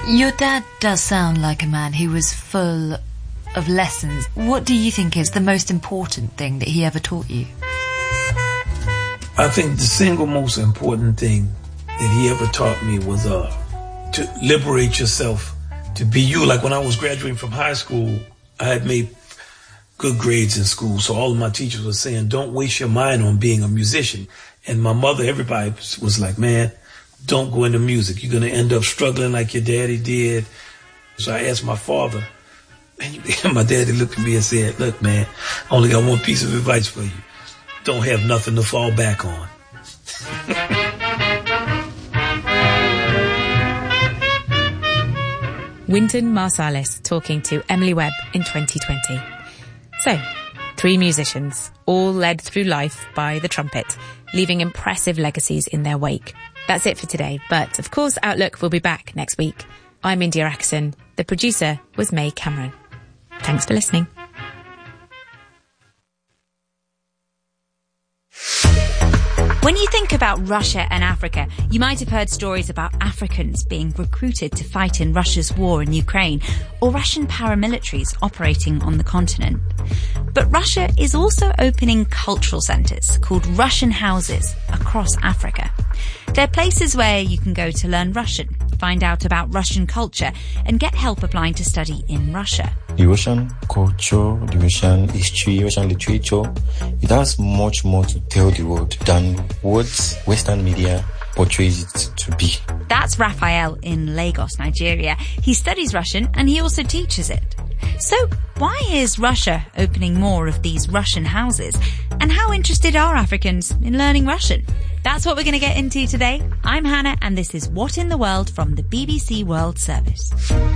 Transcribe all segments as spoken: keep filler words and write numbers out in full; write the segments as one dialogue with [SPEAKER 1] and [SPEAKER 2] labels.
[SPEAKER 1] Your dad does sound like a man who was full of lessons. What do you think is the most important thing that he ever taught you?
[SPEAKER 2] I think the single most important thing that he ever taught me was uh, to liberate yourself, to be you. Like when I was graduating from high school, I had made good grades in school, so all of my teachers were saying, don't waste your mind on being a musician. And my mother, everybody was like, man, don't go into music. You're going to end up struggling like your daddy did. So I asked my father, and my daddy looked at me and said, look, man, I only got one piece of advice for you. Don't have nothing to fall back on.
[SPEAKER 3] Wynton Marsalis talking to Emily Webb in twenty twenty. So, three musicians, all led through life by the trumpet, leaving impressive legacies in their wake. That's it for today, but of course Outlook will be back next week. I'm India Axon. The producer was May Cameron. Thanks for listening. When you think about Russia and Africa, you might have heard stories about Africans being recruited to fight in Russia's war in Ukraine, or Russian paramilitaries operating on the continent. But Russia is also opening cultural centres called Russian houses across Africa. They're places where you can go to learn Russian, find out about Russian culture, and get help applying to study in Russia.
[SPEAKER 4] The Russian culture, the Russian history, Russian literature, it has much more to tell the world than what Western media portrays it to be.
[SPEAKER 3] That's Raphael in Lagos, Nigeria. He studies Russian and he also teaches it. So why is Russia opening more of these Russian houses? And how interested are Africans in learning Russian? That's what we're going to get into today. I'm Hannah and this is What in the World from the B B C World Service.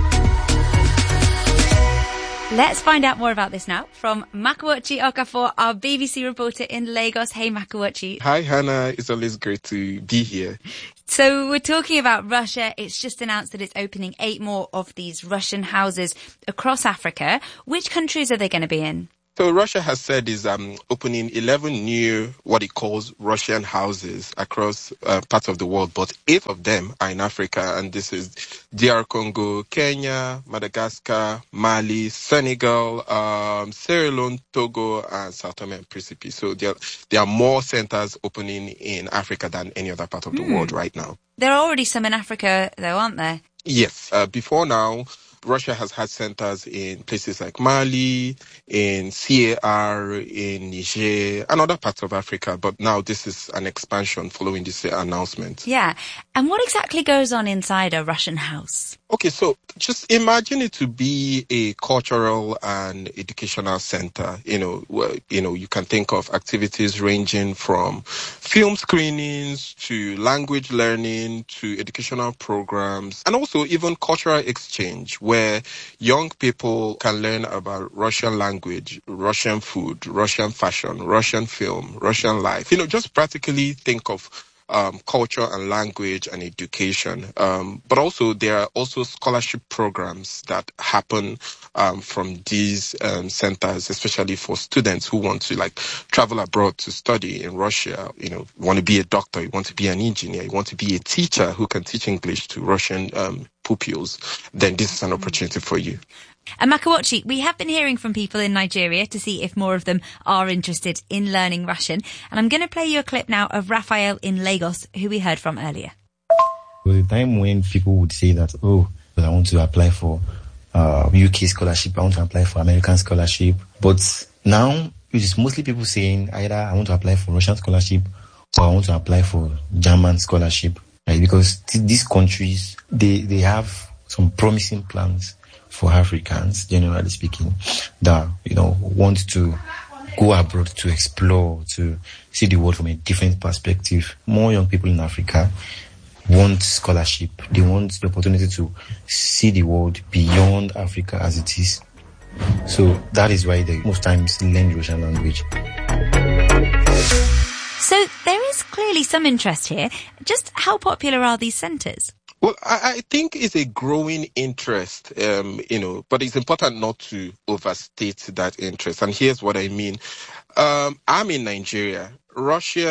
[SPEAKER 3] Let's find out more about this now from Makuochi Okafor, our B B C reporter in Lagos. Hey, Makuochi.
[SPEAKER 5] Hi, Hannah. It's always great to be here.
[SPEAKER 3] So we're talking about Russia. It's just announced that it's opening eight more of these Russian houses across Africa. Which countries are they going to be in?
[SPEAKER 5] So Russia has said is um, opening eleven new, what it calls Russian houses across uh, parts of the world, but eight of them are in Africa, and this is D R Congo, Kenya, Madagascar, Mali, Senegal, um, Sierra Leone, Togo, and Sao Tome and Principe. So there, there are more centers opening in Africa than any other part of the mm. world right now.
[SPEAKER 3] There are already some in Africa, though, aren't there?
[SPEAKER 5] Yes. Uh, before now, Russia has had centers in places like Mali, in C A R, in Niger, and other parts of Africa. But now this is an expansion following this announcement.
[SPEAKER 3] Yeah. And what exactly goes on inside a Russian house?
[SPEAKER 5] Okay, so just imagine it to be a cultural and educational center. You know, where, you know, you can think of activities ranging from film screenings to language learning to educational programs, and also even cultural exchange, where young people can learn about Russian language, Russian food, Russian fashion, Russian film, Russian life. You know, just practically think of Um, culture and language and education. Um, but also there are also scholarship programs that happen um, from these um, centers, especially for students who want to like travel abroad to study in Russia. You know, you want to be a doctor, you want to be an engineer, you want to be a teacher who can teach English to Russian um, pupils, then this is an opportunity for you.
[SPEAKER 3] And Makuochi, we have been hearing from people in Nigeria to see if more of them are interested in learning Russian. And I'm going to play you a clip now of Raphael in Lagos, who we heard from earlier.
[SPEAKER 4] There was a time when people would say that, oh, I want to apply for uh, U K scholarship, I want to apply for American scholarship. But now it is mostly people saying either I want to apply for Russian scholarship or I want to apply for German scholarship. Right? Because th- these countries, they, they have some promising plans for Africans, generally speaking, that, you know, want to go abroad to explore, to see the world from a different perspective. More young people in Africa want scholarship. They want the opportunity to see the world beyond Africa as it is. So that is why they most times learn Russian language.
[SPEAKER 3] So there is clearly some interest here. Just how popular are these centres?
[SPEAKER 5] Well, I, I think it's a growing interest, um, you know, but it's important not to overstate that interest. And here's what I mean. Um, I'm in Nigeria. Russia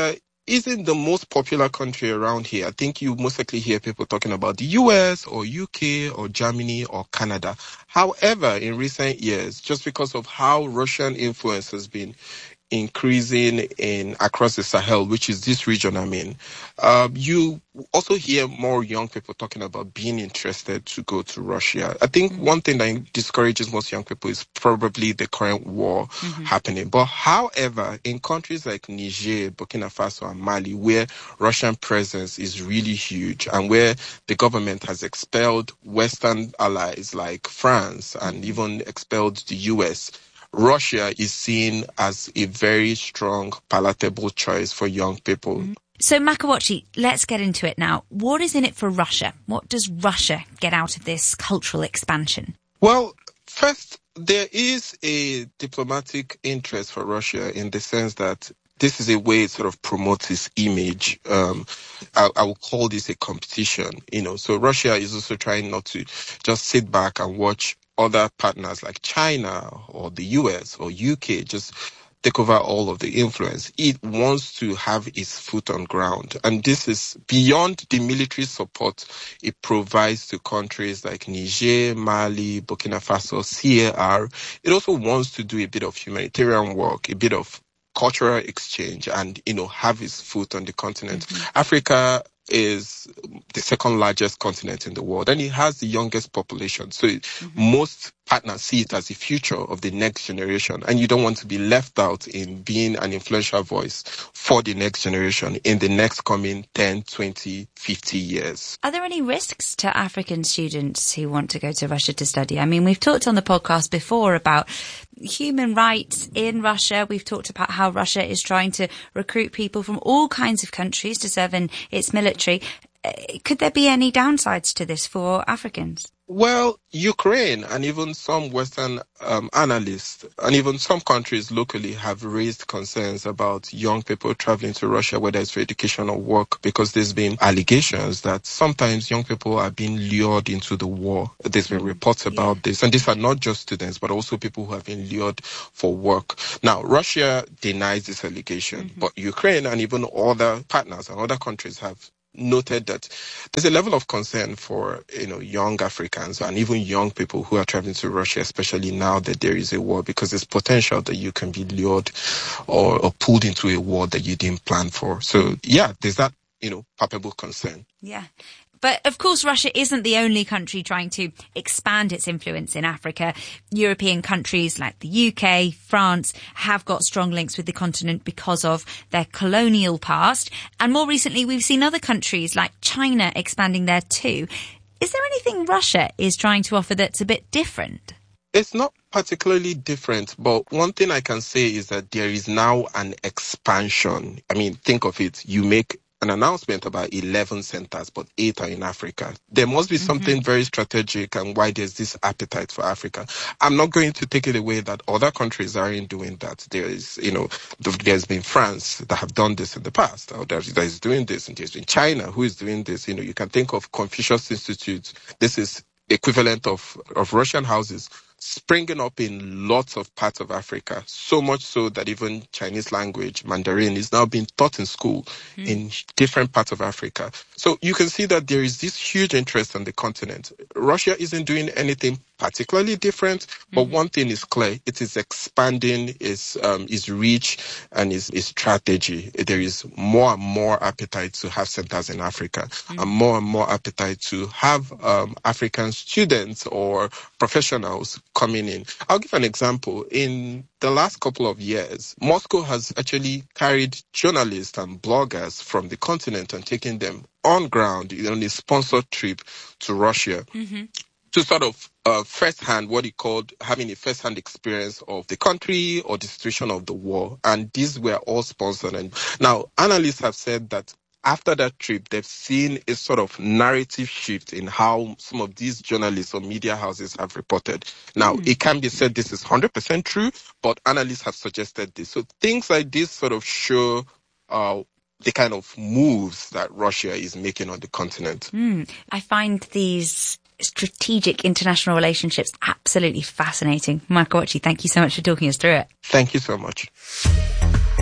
[SPEAKER 5] isn't the most popular country around here. I think you most likely hear people talking about the U S or U K or Germany or Canada. However, in recent years, just because of how Russian influence has been increasing in across the Sahel, which is this region I'm in, um, you also hear more young people talking about being interested to go to Russia. I think mm-hmm. one thing that discourages most young people is probably the current war mm-hmm. happening. But however, in countries like Niger, Burkina Faso, and Mali, where Russian presence is really huge and where the government has expelled Western allies like France and even expelled the U S, Russia is seen as a very strong, palatable choice for young people. Mm-hmm.
[SPEAKER 3] So, Makowachi, let's get into it now. What is in it for Russia? What does Russia get out of this cultural expansion?
[SPEAKER 5] Well, first, there is a diplomatic interest for Russia in the sense that this is a way it sort of promotes its image. Um, I, I will call this a competition, you know. So Russia is also trying not to just sit back and watch other partners like China or the U S or U K just take over all of the influence. It wants to have its foot on ground. And this is beyond the military support it provides to countries like Niger, Mali, Burkina Faso, C A R. It also wants to do a bit of humanitarian work, a bit of cultural exchange, and, you know, have its foot on the continent. Mm-hmm. Africa is the second largest continent in the world, and it has the youngest population. So mm-hmm. most partners see it as the future of the next generation, and you don't want to be left out in being an influential voice for the next generation in the next coming ten, twenty, fifty years.
[SPEAKER 3] Are there any risks to African students who want to go to Russia to study? I mean, we've talked on the podcast before about human rights in Russia. We've talked about how Russia is trying to recruit people from all kinds of countries to serve in its military. Could there be any downsides to this for Africans?
[SPEAKER 5] Well, Ukraine and even some Western um, analysts and even some countries locally have raised concerns about young people traveling to Russia, whether it's for education or work, because there's been allegations that sometimes young people are being lured into the war. There's been reports about yeah. this. And these are not just students, but also people who have been lured for work. Now, Russia denies this allegation, mm-hmm. but Ukraine and even other partners and other countries have noted that there's a level of concern for, you know, young Africans and even young people who are traveling to Russia, especially now that there is a war, because there's potential that you can be lured or, or pulled into a war that you didn't plan for. So, yeah, there's that, you know, palpable concern.
[SPEAKER 3] Yeah. But, of course, Russia isn't the only country trying to expand its influence in Africa. European countries like the U K, France have got strong links with the continent because of their colonial past. And more recently, we've seen other countries like China expanding there too. Is there anything Russia is trying to offer that's a bit different?
[SPEAKER 5] It's not particularly different, but one thing I can say is that there is now an expansion. I mean, think of it. You make an announcement about eleven centers, but eight are in Africa. There must be mm-hmm. something very strategic and why there's this appetite for Africa. I'm not going to take it away that other countries aren't doing that. There is, you know, there's been France that have done this in the past, or that is doing this, and there's been China who is doing this. You know, you can think of Confucius Institute. This is equivalent of, of Russian houses springing up in lots of parts of Africa, so much so that even Chinese language, Mandarin, is now being taught in school mm. in different parts of Africa. So you can see that there is this huge interest on the continent. Russia isn't doing anything particularly different, but mm-hmm. one thing is clear: it is expanding its um, its reach and its, its strategy. There is more and more appetite to have centers in Africa, mm-hmm. and more and more appetite to have um, African students or professionals coming in. I'll give an example. In the last couple of years, Moscow has actually carried journalists and bloggers from the continent and taken them on ground on a sponsored trip to Russia. Mm-hmm. To sort of uh, first-hand, what he called having a first-hand experience of the country or the situation of the war. And these were all sponsored. And now, analysts have said that after that trip, they've seen a sort of narrative shift in how some of these journalists or media houses have reported. Now, mm. it can be said this is one hundred percent true, but analysts have suggested this. So things like this sort of show uh, the kind of moves that Russia is making on the continent.
[SPEAKER 3] Mm. I find these strategic international relationships absolutely fascinating. Makowachi, thank you so much for talking us through it.
[SPEAKER 5] Thank you so much.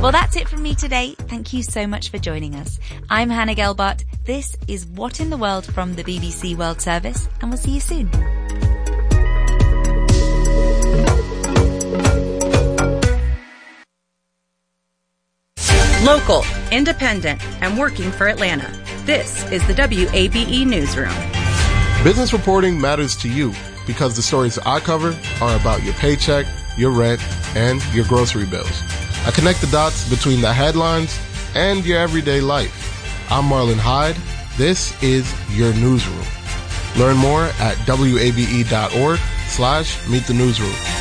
[SPEAKER 3] Well, that's it from me today. Thank you so much for joining us. I'm Hannah Gelbart. This is What in the World from the B B C World Service, and we'll see you soon.
[SPEAKER 6] Local, independent, and working for Atlanta. This is the W A B E Newsroom.
[SPEAKER 7] Business reporting matters to you because the stories I cover are about your paycheck, your rent, and your grocery bills. I connect the dots between the headlines and your everyday life. I'm Marlon Hyde. This is your newsroom. Learn more at W A B E dot org slash meet the newsroom.